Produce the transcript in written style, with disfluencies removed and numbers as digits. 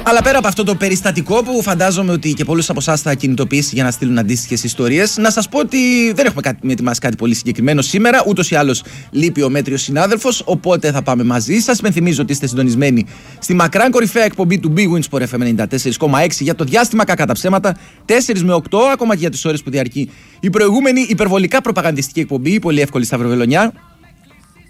Αλλά πέρα από αυτό το περιστατικό που φαντάζομαι ότι και πολλούς από εσάς θα κινητοποιήσει για να στείλουν αντίστοιχες ιστορίες, να σας πω ότι δεν έχουμε ετοιμάσει κάτι πολύ συγκεκριμένο σήμερα. Ούτως ή άλλως λείπει ο μέτριος συνάδελφος, οπότε θα πάμε μαζί σας. Υπενθυμίζω ότι είστε συντονισμένοι στη μακράν κορυφαία εκπομπή του Big Win Sport FM 94,6 για το διάστημα κακά τα ψέματα, 4 με 8, ακόμα και για τις ώρες που διαρκεί η προηγούμενη υπερβολικά προπαγανδιστική εκπομπή, η πολύ εύκολη σταυροβελονιά.